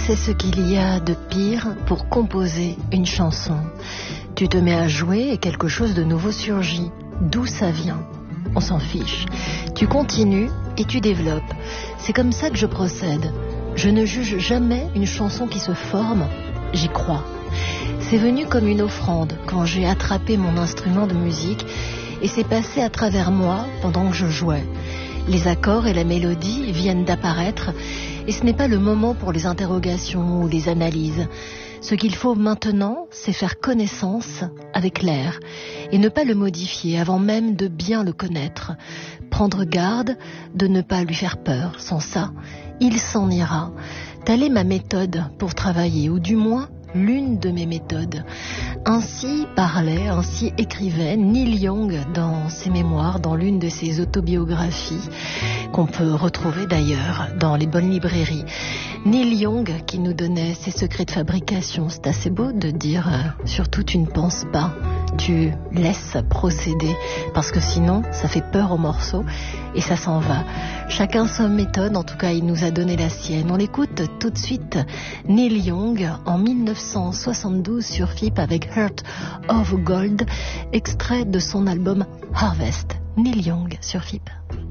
C'est ce qu'il y a de pire pour composer une chanson. Tu te mets à jouer et quelque chose de nouveau surgit. D'où ça vient? On s'en fiche. Tu continues et tu développes. C'est comme ça que je procède. Je ne juge jamais une chanson qui se forme, j'y crois. C'est venu comme une offrande quand j'ai attrapé mon instrument de musique et c'est passé à travers moi pendant que je jouais. Les accords et la mélodie viennent d'apparaître et ce n'est pas le moment pour les interrogations ou les analyses. Ce qu'il faut maintenant, c'est faire connaissance avec l'air et ne pas le modifier avant même de bien le connaître. Prendre garde de ne pas lui faire peur. Sans ça, il s'en ira. Telle est ma méthode pour travailler, ou du moins l'une de mes méthodes. Ainsi parlait, ainsi écrivait Neil Young dans ses mémoires, dans l'une de ses autobiographies, qu'on peut retrouver d'ailleurs dans les bonnes librairies. Neil Young qui nous donnait ses secrets de fabrication. C'est assez beau de dire, surtout tu ne penses pas, tu laisses procéder, parce que sinon ça fait peur au morceau et ça s'en va. Chacun sa méthode, en tout cas il nous a donné la sienne. On l'écoute tout de suite, Neil Young en 1972 sur FIP avec Heart of Gold, extrait de son album Harvest. Neil Young sur FIP.